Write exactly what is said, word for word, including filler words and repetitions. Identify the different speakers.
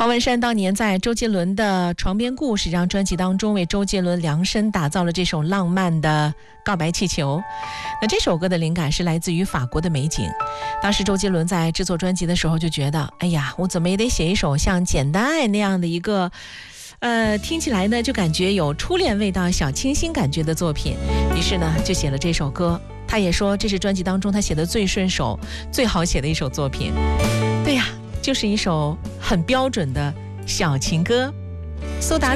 Speaker 1: 方文山当年在周杰伦的《床边故事》这张专辑当中，为周杰伦量身打造了这首浪漫的告白气球。那这首歌的灵感是来自于法国的美景。当时周杰伦在制作专辑的时候就觉得，哎呀，我怎么也得写一首像《简单爱》那样的一个呃，听起来呢就感觉有初恋味道、小清新感觉的作品。于是呢就写了这首歌。他也说这是专辑当中他写的最顺手、最好写的一首作品。对呀，就是一首很标准的小情歌。苏打